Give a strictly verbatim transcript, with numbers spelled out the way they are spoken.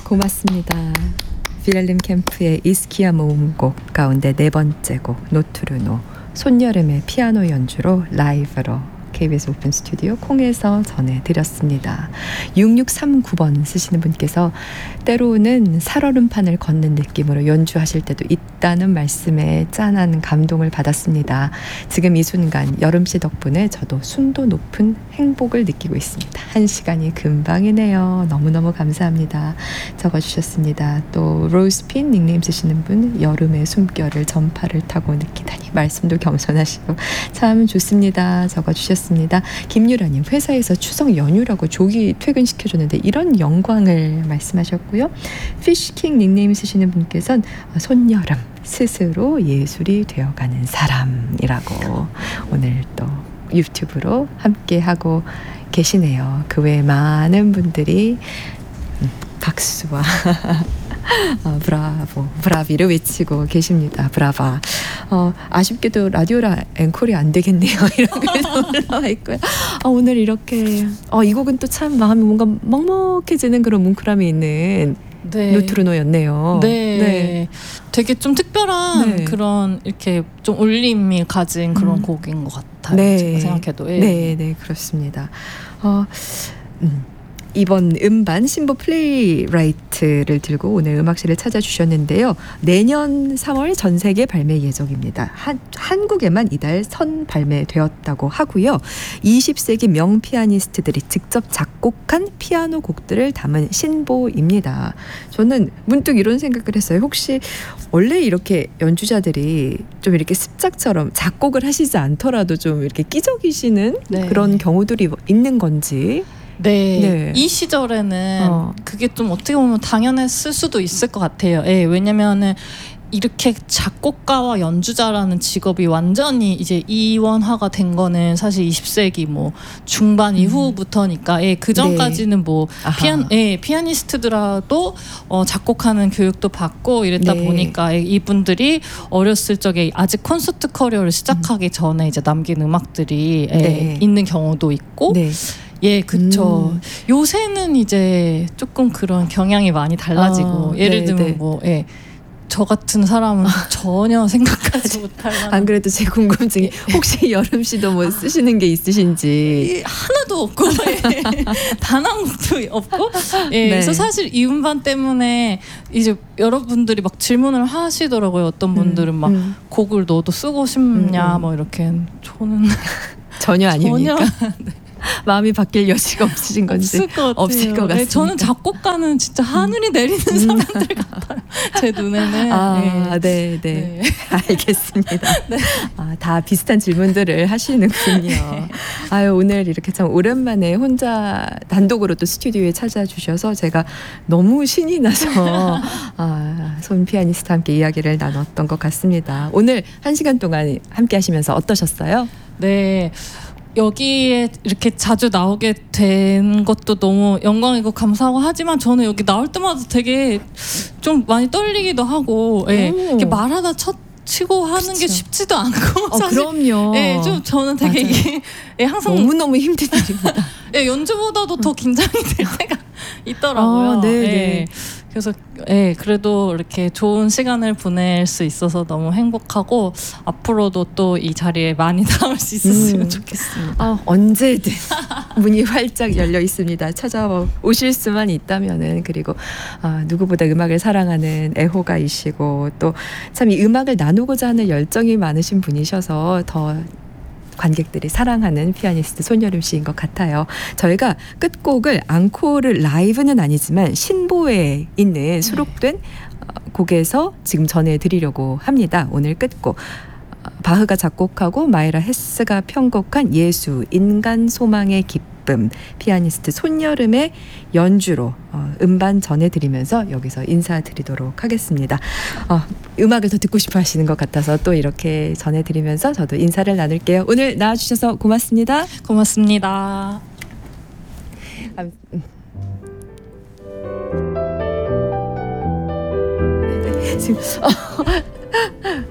고맙습니다. 빌렐름 캠프의 이스키야 모음곡 가운데 네 번째 곡 노트르노 손여름의 피아노 연주로 라이브로 케이비에스 오픈 스튜디오 콩에서 전해드렸습니다. 육육삼구 번 쓰시는 분께서 때로는 살얼음판을 걷는 느낌으로 연주하실 때도 있다는 말씀에 짠한 감동을 받았습니다. 지금 이 순간 여름씨 덕분에 저도 순도 높은 행복을 느끼고 있습니다. 한 시간이 금방이네요. 너무너무 감사합니다. 적어주셨습니다. 또 로즈핀 닉네임 쓰시는 분 여름의 숨결을 전파를 타고 느끼다니 말씀도 겸손하시고 참 좋습니다. 적어주셨습니다. 김유라님 회사에서 추석 연휴라고 조기 퇴근시켜줬는데 이런 영광을 말씀하셨고요. 피쉬킹 닉네임 쓰시는 분께서는 손여름 스스로 예술이 되어가는 사람이라고 오늘 또 유튜브로 함께하고 계시네요. 그 외에 많은 분들이 박수와 어, 브라보, 브라비를 외치고 계십니다. 브라바. 어, 아쉽게도 라디오라 앵콜이 안 되겠네요. 이런 글도 올라와 있고요. 어, 오늘 이렇게 어, 이 곡은 또 참 마음이 뭔가 먹먹해지는 그런 뭉클함이 있는 네. 노트르노였네요. 네. 네. 되게 좀 특별한 네. 그런 이렇게 좀 울림이 가진 그런 음. 곡인 것 같아요. 네. 제가 생각해도. 예. 네, 네, 그렇습니다. 어, 음. 이번 음반 신보 플레이라이트를 들고 오늘 음악실을 찾아주셨는데요. 내년 삼월 전 세계 발매 예정입니다. 한, 한국에만 이달 선 발매되었다고 하고요. 이십 세기 명 피아니스트들이 직접 작곡한 피아노 곡들을 담은 신보입니다. 저는 문득 이런 생각을 했어요. 혹시 원래 이렇게 연주자들이 좀 이렇게 습작처럼 작곡을 하시지 않더라도 좀 이렇게 끼적이시는 네. 그런 경우들이 있는 건지. 네. 네, 이 시절에는 어. 그게 좀 어떻게 보면 당연했을 수도 있을 것 같아요. 예, 왜냐면은 이렇게 작곡가와 연주자라는 직업이 완전히 이제 이원화가 된 거는 사실 이십 세기 뭐 중반 음. 이후부터니까 예, 그 전까지는 네. 뭐 피안, 예, 피아니스트들도 어, 작곡하는 교육도 받고 이랬다 네. 보니까 예, 이분들이 어렸을 적에 아직 콘서트 커리어를 시작하기 음. 전에 이제 남긴 음악들이 예, 네. 있는 경우도 있고 네. 예, 그쵸. 음. 요새는 이제 조금 그런 경향이 많이 달라지고 어, 예를 네, 들면 네. 뭐 예. 저 같은 사람은 전혀 생각하지 못할 만한. 안 그래도 제 궁금증이 혹시 여름 씨도 뭐 쓰시는 게 있으신지. 하나도 없고 예. 단 한 곡도 없고 예. 네. 그래서 사실 이 음반 때문에 이제 여러분들이 막 질문을 하시더라고요. 어떤 분들은 막 음. 곡을 너도 쓰고 싶냐 음. 뭐 이렇게. 저는 전혀 아닙니까? 전혀 네. 마음이 바뀔 여지가 없으신 건지 없을 것 같아요. 없을 것 같습니다. 네, 저는 작곡가는 진짜 하늘이 내리는 음. 사람들 같아요. 제 눈에는. 아, 네, 네, 네. 알겠습니다. 네. 아, 다 비슷한 질문들을 하시는군요. 네. 아유, 오늘 이렇게 참 오랜만에 혼자 단독으로 또 스튜디오에 찾아주셔서 제가 너무 신이 나서 아, 손 피아니스트와 함께 이야기를 나눴던 것 같습니다. 오늘 한 시간 동안 함께 하시면서 어떠셨어요? 네. 여기에 이렇게 자주 나오게 된 것도 너무 영광이고 감사하고 하지만 저는 여기 나올 때마다 되게 좀 많이 떨리기도 하고 예, 이렇게 말하다 첫 치고 하는 그쵸. 게 쉽지도 않고 어, 사실 그럼요. 예, 좀 저는 되게 이게 예, 항상 너무너무 힘든 일입니다. 예, 연주보다도 더 긴장이 될 때가 있더라고요. 아, 네, 예. 네. 그래서 예, 그래도 이렇게 좋은 시간을 보낼 수 있어서 너무 행복하고 앞으로도 또 이 자리에 많이 나올 수 있었으면 음. 좋겠습니다. 아, 언제든 문이 활짝 열려 있습니다. 찾아오실 수만 있다면은. 그리고 아, 누구보다 음악을 사랑하는 애호가이시고 또 참 이 음악을 나누고자 하는 열정이 많으신 분이셔서 더 관객들이 사랑하는 피아니스트 손여름 씨인 것 같아요. 저희가 끝곡을 앙코르 라이브는 아니지만 신보에 있는 수록된 곡에서 지금 전해드리려고 합니다. 오늘 끝곡 바흐가 작곡하고 마이라 헤스가 편곡한 예수 인간 소망의 기쁨 피아니스트 손여름의 연주로 어, 음반 전해드리면서 여기서 인사드리도록 하겠습니다. 어, 음악을 더 듣고 싶어 하시는 것 같아서 또 이렇게 전해드리면서 저도 인사를 나눌게요. 오늘 나와주셔서 고맙습니다. 고맙습니다. 음. 지금 어,